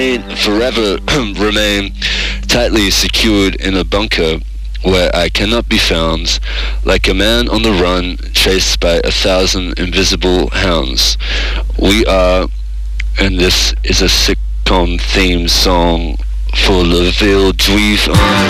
forever remain tightly secured in a bunker where I cannot be found, like a man on the run, chased by 1,000 invisible hounds. We are, and this is a sitcom theme song for Le Ville Juif.